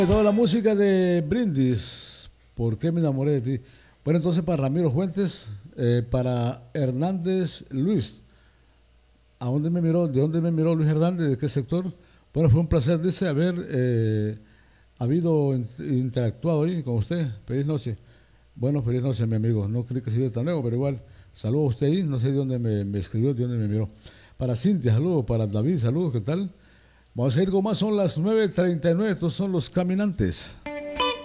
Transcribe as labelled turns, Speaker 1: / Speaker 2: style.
Speaker 1: Toda la música de Brindis, ¿por qué me enamoré de ti? Bueno, entonces para Ramiro Fuentes, para Hernández Luis, ¿a dónde me miró? ¿De dónde me miró Luis Hernández? ¿De qué sector? Bueno, fue un placer, dice, haber habido interactuado ahí con usted. Feliz noche. Bueno, feliz noche, mi amigo. No creí que se iba tan lejos, pero igual, saludo a usted ahí, no sé de dónde me escribió, de dónde me miró. Para Cintia, saludos, para David, saludos, ¿qué tal? Vamos a ir con más, son las 9:39, estos son los caminantes.